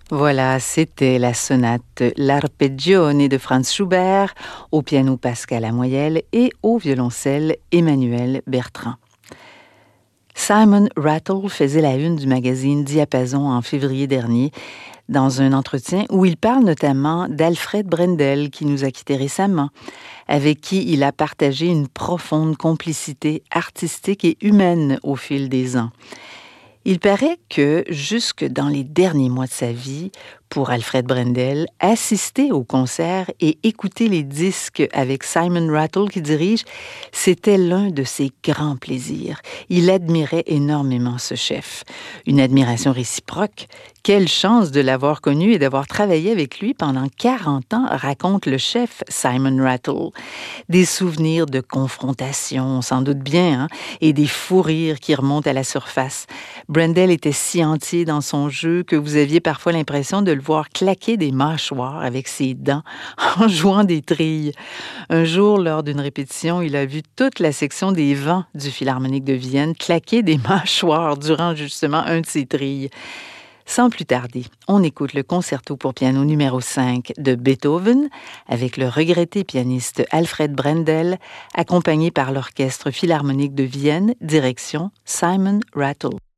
Voilà, c'était la sonate L'Arpeggione de Franz Schubert, au piano Pascal Lamoyelle et au violoncelle Emmanuel Bertrand. Simon Rattle faisait la une du magazine Diapason en février dernier, dans un entretien où il parle notamment d'Alfred Brendel, qui nous a quittés récemment, avec qui il a partagé une profonde complicité artistique et humaine au fil des ans. Il paraît que, jusque dans les derniers mois de sa vie, pour Alfred Brendel, assister aux concerts et écouter les disques avec Simon Rattle qui dirige, c'était l'un de ses grands plaisirs. Il admirait énormément ce chef. Une admiration réciproque. Quelle chance de l'avoir connu et d'avoir travaillé avec lui pendant 40 ans, raconte le chef Simon Rattle. Des souvenirs de confrontation, on s'en doute bien, hein, et des fous rires qui remontent à la surface. Brendel était si entier dans son jeu que vous aviez parfois l'impression de le voir claquer des mâchoires avec ses dents en jouant des trilles. Un jour, lors d'une répétition, il a vu toute la section des vents du Philharmonique de Vienne claquer des mâchoires durant justement un de ses trilles. Sans plus tarder, on écoute le concerto pour piano numéro 5 de Beethoven avec le regretté pianiste Alfred Brendel, accompagné par l'Orchestre Philharmonique de Vienne, direction Simon Rattle.